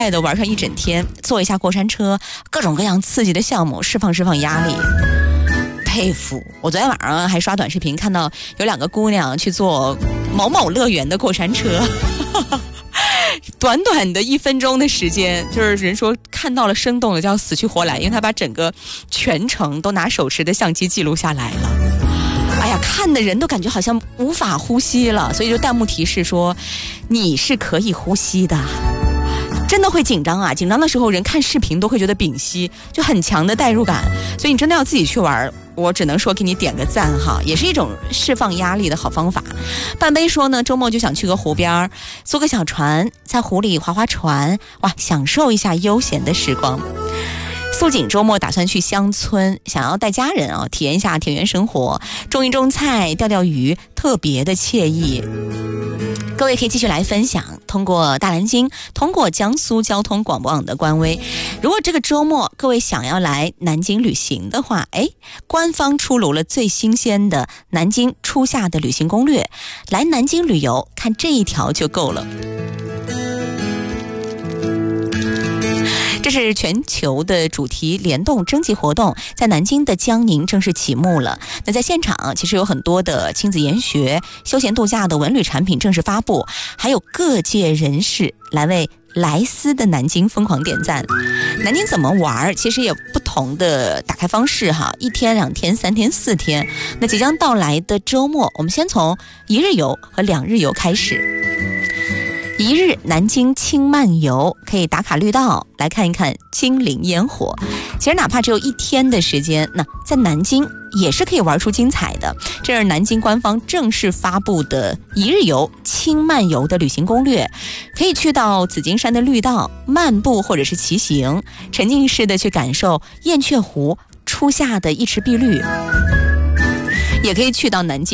的玩上一整天，坐一下过山车，各种各样刺激的项目，释放压力。佩服！我昨天晚上还刷短视频，看到有2个姑娘去坐某某乐园的过山车，短短的1分钟的时间，就是人说看到了生动的，叫死去活来，因为他把整个全程都拿手持的相机记录下来了。哎呀，看的人都感觉好像无法呼吸了，所以就弹幕提示说你是可以呼吸的。真的会紧张啊！紧张的时候，人看视频都会觉得屏息，就很强的代入感。所以你真的要自己去玩，我只能说给你点个赞哈，也是一种释放压力的好方法。半杯说呢，周末就想去个湖边，租个小船，在湖里划划船，哇，享受一下悠闲的时光。素锦周末打算去乡村，想要带家人体验一下田园生活，种一种菜，钓钓鱼，特别的惬意。各位可以继续来分享，通过大蓝鲸，通过江苏交通广播网的官微。如果这个周末各位想要来南京旅行的话，官方出炉了最新鲜的南京初夏的旅行攻略，来南京旅游看这一条就够了。这是全球的主题联动征集活动，在南京的江宁正式启幕了。那在现场其实有很多的亲子研学、休闲度假的文旅产品正式发布，还有各界人士来为莱斯的南京疯狂点赞。南京怎么玩其实也有不同的打开方式哈，1天、2天、3天、4天。那即将到来的周末，我们先从1日游和2日游开始。1日南京轻慢游，可以打卡绿道来看一看金陵烟火。其实哪怕只有1天的时间，那在南京也是可以玩出精彩的。这是南京官方正式发布的1日游轻慢游的旅行攻略，可以去到紫金山的绿道漫步或者是骑行，沉浸式的去感受燕雀湖初夏的一池碧绿，也可以去到南京